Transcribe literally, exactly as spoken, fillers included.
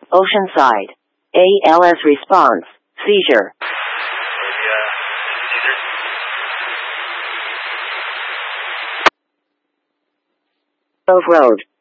Oceanside. A L S response. Seizure. Grove Road.